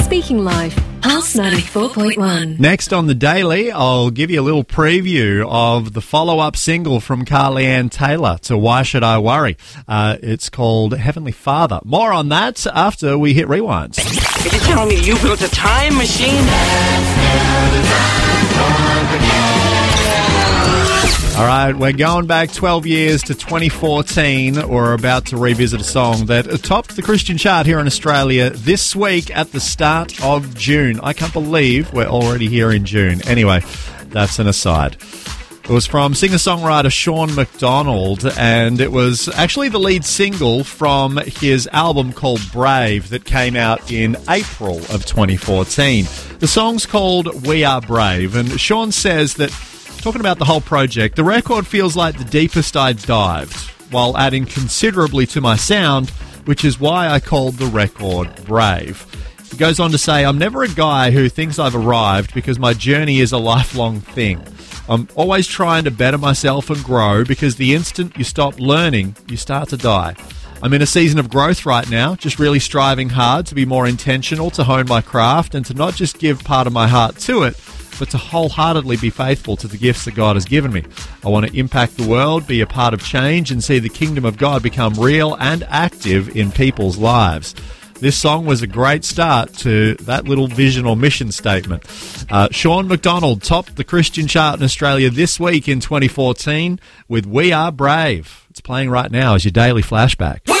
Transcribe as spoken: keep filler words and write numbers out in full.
Speaking Live, Pulse ninety-four point one. Next on the Daily, I'll give you a little preview of the follow-up single from Carly Ann Taylor to Why Should I Worry? Uh, it's called Heavenly Father. More on that after we hit rewind. Are you telling me you built a time machine? All right, we're going back twelve years to twenty fourteen. We're about to revisit a song that topped the Christian chart here in Australia this week at the start of June. I can't believe we're already here in June. Anyway, that's an aside. It was from singer-songwriter Sean McDonald, and it was actually the lead single from his album called Brave that came out in April of twenty fourteen. The song's called We Are Brave, and Sean says that, talking about the whole project, the record feels like the deepest I'd dived, while adding considerably to my sound, which is why I called the record Brave. He goes on to say, I'm never a guy who thinks I've arrived because my journey is a lifelong thing. I'm always trying to better myself and grow because the instant you stop learning, you start to die. I'm in a season of growth right now, just really striving hard to be more intentional, to hone my craft, and to not just give part of my heart to it, but to wholeheartedly be faithful to the gifts that God has given me. I want to impact the world, be a part of change, and see the kingdom of God become real and active in people's lives. This song was a great start to that little vision or mission statement. Uh, Sean McDonald topped the Christian chart in Australia this week in twenty fourteen with We Are Brave. It's playing right now as your daily flashback.